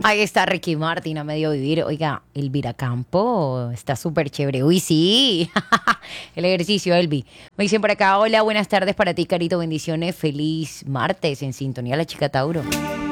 Ahí está Ricky Martin a medio vivir. Oiga, Elvira Campo está súper chévere. Uy, sí. El ejercicio, Elvi. Me dicen por acá, hola, buenas tardes para ti, Carito. Bendiciones. Feliz martes en sintonía, la chica Tauro.